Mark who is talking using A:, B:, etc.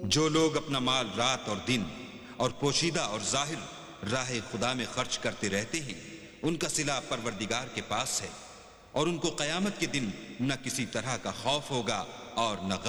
A: जो लोग अपना माल रात और दिन और पोशीदा और जाहिर राह खुदा में खर्च करते रहते हैं, उनका सिला परवरदिगार के पास है, और उनको क़यामत के दिन न किसी तरह का खौफ होगा और न